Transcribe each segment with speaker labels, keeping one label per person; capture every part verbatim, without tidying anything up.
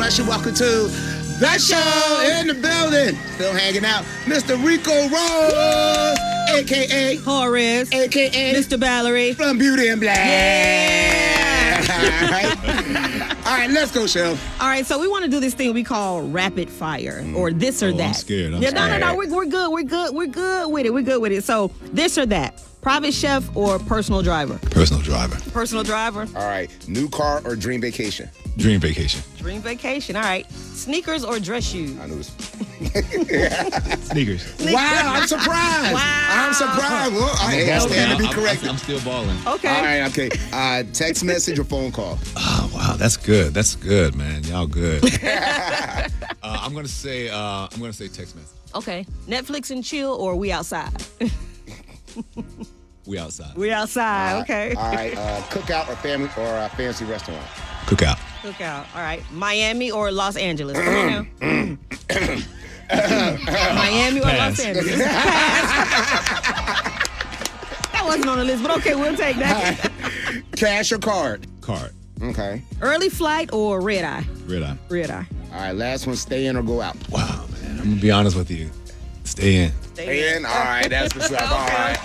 Speaker 1: Russia. Welcome to The Show in the building. Still hanging out. Mister Rico Rose, a k a.
Speaker 2: Horace,
Speaker 1: a k a.
Speaker 2: Mister Valerie.
Speaker 1: From Beauty and Black.
Speaker 2: Yeah.
Speaker 1: All right. All right, let's go, Shell.
Speaker 2: All right, so we want to do this thing we call rapid fire, or this or
Speaker 3: Oh,
Speaker 2: that.
Speaker 3: I'm scared. I'm
Speaker 2: yeah,
Speaker 3: scared.
Speaker 2: No, no, no, we're, we're good. We're good. We're good with it. We're good with it. So this or that. Private chef or personal driver?
Speaker 3: Personal driver.
Speaker 2: Personal driver.
Speaker 1: All right, new car or dream vacation?
Speaker 3: Dream vacation.
Speaker 2: Dream vacation. All right. Sneakers or dress shoes?
Speaker 1: I knew this.
Speaker 3: Sneakers.
Speaker 1: Wow, I'm surprised.
Speaker 2: Wow.
Speaker 1: I'm surprised. Well, I, I stand to be
Speaker 3: I'm-
Speaker 1: corrected.
Speaker 3: I'm, I'm still balling.
Speaker 2: Okay.
Speaker 1: All right, okay. Uh, text message or phone call?
Speaker 3: Oh, wow, that's good. That's good, man. Y'all good. uh, I'm gonna say. Uh, I'm gonna say text message.
Speaker 2: Okay. Netflix and chill or we outside?
Speaker 3: We outside.
Speaker 2: we outside. Okay.
Speaker 1: All right, uh, cookout or family or uh, fancy restaurant?
Speaker 3: Cookout.
Speaker 2: Cookout. All right. Miami or Los Angeles? Come on now. Miami or
Speaker 3: Pass.
Speaker 2: Los Angeles? That wasn't on the list, but okay, we'll take that.
Speaker 1: Cash or card?
Speaker 3: Card.
Speaker 1: Okay.
Speaker 2: Early flight or red eye?
Speaker 3: Red eye.
Speaker 2: Red eye.
Speaker 1: All right, last one, stay in or go out?
Speaker 3: Wow, man. I'm gonna be honest with you. Stay in.
Speaker 1: Stay in? All right, that's what's up. All right.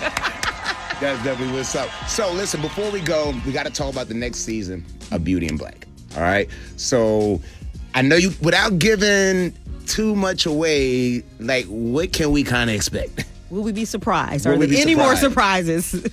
Speaker 1: That's definitely what's up. So listen, before we go, we got to talk about the next season of Beauty and Black. All right? So I know you, without giving too much away, like what can we kind of expect?
Speaker 2: Will we be surprised?
Speaker 1: Will
Speaker 2: Are
Speaker 1: we
Speaker 2: there
Speaker 1: be
Speaker 2: any more
Speaker 1: surprised?
Speaker 2: surprises?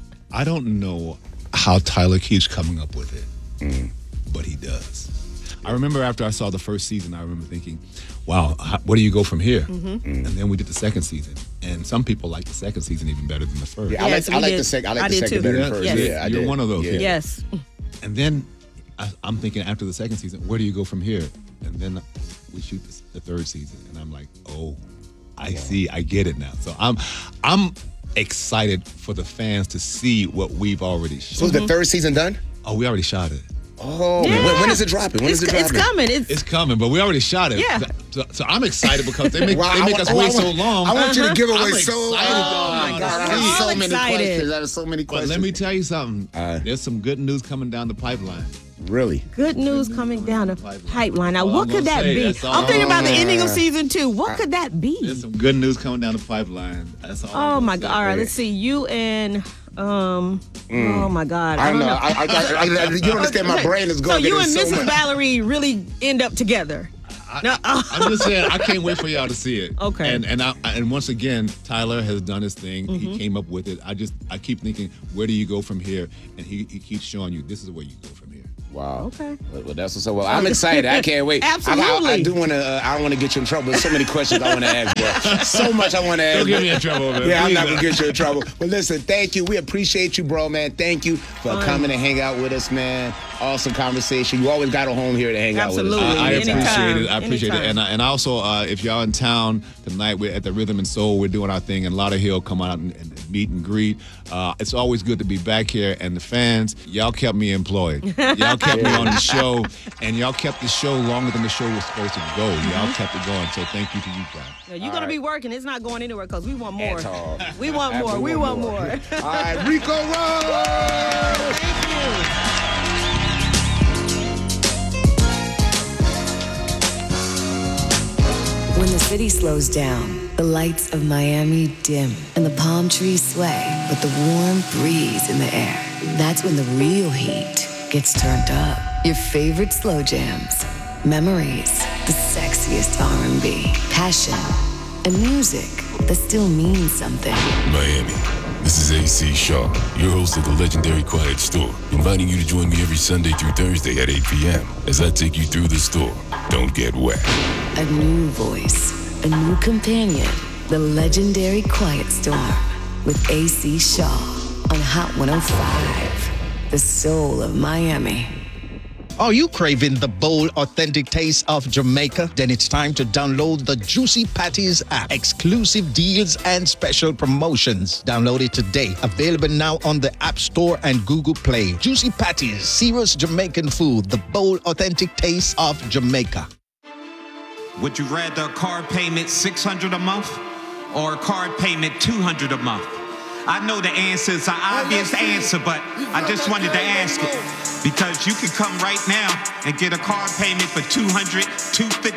Speaker 3: I don't know how Tyler keeps coming up with it, mm. but he does. I remember after I saw the first season, I remember thinking, wow, how, where do you go from here? Mm-hmm. Mm. And then we did the second season. And some people like the second season even better than the first.
Speaker 1: Yeah, I
Speaker 2: Yes,
Speaker 1: like, I
Speaker 2: we
Speaker 1: like
Speaker 2: did.
Speaker 1: the second. I like
Speaker 2: I
Speaker 1: the
Speaker 2: did
Speaker 1: second
Speaker 2: too.
Speaker 1: better than
Speaker 3: Yeah,
Speaker 1: first.
Speaker 2: yes.
Speaker 1: Yeah, I
Speaker 3: You're
Speaker 1: did.
Speaker 3: one of those
Speaker 1: Yeah.
Speaker 3: people.
Speaker 2: Yes.
Speaker 3: And then I, I'm thinking after the second season, where do you go from here? And then we shoot the, the third season, and I'm like, oh, I yeah. see, I get it now. So I'm, I'm excited for the fans to see what we've already shot.
Speaker 1: So is the third season done?
Speaker 3: Oh, we already shot it.
Speaker 1: Oh,
Speaker 2: Yeah.
Speaker 1: when, when is it dropping? When
Speaker 2: it's,
Speaker 1: is it dropping?
Speaker 2: it's coming. It's,
Speaker 3: It's coming, but we already shot it.
Speaker 2: Yeah.
Speaker 3: So, so I'm excited because they make,
Speaker 1: Wow,
Speaker 3: they
Speaker 1: I
Speaker 3: make
Speaker 1: want-
Speaker 3: us
Speaker 1: oh,
Speaker 3: wait
Speaker 1: I want-
Speaker 3: so long.
Speaker 1: I want you to give away
Speaker 3: I'm
Speaker 1: so.
Speaker 3: excited,
Speaker 1: Oh
Speaker 3: though.
Speaker 1: my
Speaker 3: I'm
Speaker 1: God! I
Speaker 3: excited.
Speaker 1: have so
Speaker 2: I'm
Speaker 1: many
Speaker 2: excited.
Speaker 1: questions. I have so many
Speaker 3: But
Speaker 1: questions.
Speaker 3: let me tell you something.
Speaker 1: Uh,
Speaker 3: There's some good news coming down the pipeline.
Speaker 1: Really?
Speaker 2: good news coming down the pipeline. Now,
Speaker 3: All
Speaker 2: what
Speaker 3: I'm
Speaker 2: could
Speaker 3: gonna
Speaker 2: that
Speaker 3: say,
Speaker 2: be?
Speaker 3: that's all
Speaker 2: I'm thinking about the
Speaker 1: I'm-
Speaker 2: ending of season two. What could that
Speaker 3: There's
Speaker 2: be?
Speaker 3: some good news coming down the pipeline. That's all. I'm
Speaker 2: Oh
Speaker 3: gonna
Speaker 2: my
Speaker 3: say.
Speaker 2: God! All right, let's see. You and um. Oh my God!
Speaker 1: I don't know.
Speaker 2: know.
Speaker 1: I, I, I, I, you don't understand. My brain is
Speaker 2: So
Speaker 1: going.
Speaker 2: you
Speaker 1: There's
Speaker 2: and
Speaker 1: so
Speaker 2: Missus
Speaker 1: much.
Speaker 2: Valerie really end up together.
Speaker 3: I,
Speaker 2: No.
Speaker 3: I'm just saying, I can't wait for y'all to see it.
Speaker 2: Okay.
Speaker 3: And and I, and once again, Tyler has done his thing.
Speaker 2: Mm-hmm.
Speaker 3: He came up with it. I just I keep thinking, where do you go from here? And he, he keeps showing you this is where you go from here.
Speaker 1: Wow.
Speaker 2: Okay.
Speaker 1: Well, well, that's what's up. Well, I'm excited. I can't wait.
Speaker 2: Absolutely.
Speaker 1: I, I, I do want to. Uh, I don't want to get you in trouble. There's so many questions I want to ask, bro. So much I want to ask.
Speaker 3: Don't get me in trouble, man.
Speaker 1: Yeah, I'm
Speaker 3: Please,
Speaker 1: not
Speaker 3: man.
Speaker 1: gonna get you in trouble. But listen, thank you. We appreciate you, bro, man. Thank you for
Speaker 2: Fun.
Speaker 1: coming and hang out with us, man. Awesome conversation. You always got a home here to hang
Speaker 2: Absolutely.
Speaker 1: out with us.
Speaker 3: I, I
Speaker 2: Anytime.
Speaker 3: appreciate it. I appreciate
Speaker 2: Anytime.
Speaker 3: it. And I, and also, uh, if y'all in town tonight, we're at the Rhythm and Soul. We're doing our thing, and Lauderhill come out and, and meet and greet. Uh, it's always good to be back here. And the fans, y'all kept me employed. Y'all kept me on the show, and y'all kept the show longer than the show was supposed to go. Y'all kept it going. So thank you to you guys.
Speaker 2: Yeah, you're gonna be working. It's not going anywhere because we want more.
Speaker 1: At all.
Speaker 2: We want more. We want more.
Speaker 1: All right, Rico Rose.
Speaker 2: Thank you.
Speaker 4: When the city slows down, the lights of Miami dim, and the palm trees sway with the warm breeze in the air. That's when the real heat gets turned up. Your favorite slow jams, memories, the sexiest R and B, passion, and music that still means something.
Speaker 5: Miami. This is A C Shaw, your host of the legendary Quiet Store, inviting you to join me every Sunday through Thursday at eight p.m. as I take you through the store. Don't get wet.
Speaker 4: A new voice, a new companion, the legendary Quiet Storm with A C Shaw on Hot one oh five, the soul of Miami.
Speaker 6: Are you craving the bold, authentic taste of Jamaica? Then it's time to download the Juicy Patties app. Exclusive deals and special promotions. Download it today. Available now on the App Store and Google Play. Juicy Patties, serious Jamaican food. The bold, authentic taste of Jamaica.
Speaker 7: Would you rather a card payment six hundred dollars a month or a card payment two hundred dollars a month? I know the answer is an obvious answer, but I just wanted to ask it. Because you can come right now and get a car payment for two hundred dollars, two hundred fifty